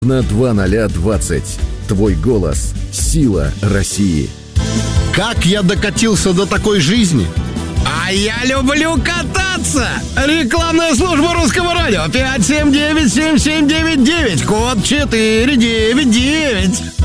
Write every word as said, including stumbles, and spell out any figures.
на два ноль двадцать. Твой голос – сила России. Как я докатился до такой жизни? А я люблю кататься! Рекламная служба Русского радио. пять семь девять семь семь девять девять. Код четыре девять девять.